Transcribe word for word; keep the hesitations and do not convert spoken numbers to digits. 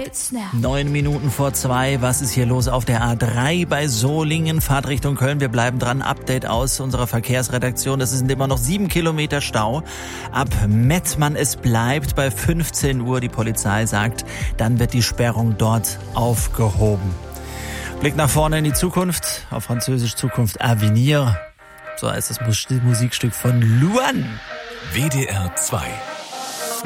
It's now. Neun Minuten vor zwei. Was ist hier los auf der A drei bei Solingen? Fahrtrichtung Köln. Wir bleiben dran. Update aus unserer Verkehrsredaktion. Es sind immer noch sieben Kilometer Stau. Ab Mettmann, es bleibt bei fünfzehn Uhr. Die Polizei sagt, dann wird die Sperrung dort aufgehoben. Blick nach vorne in die Zukunft. Auf Französisch Zukunft Avenir. So heißt das Musikstück von Luan. W D R zwei